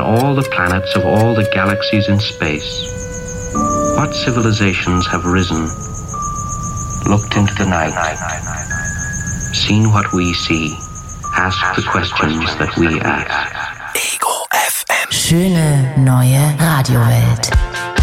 all the planets of all the galaxies in space? What civilizations have risen, looked into the night, seen what we see, asked the questions that we ask? Ego FM. Schöne neue Radiowelt.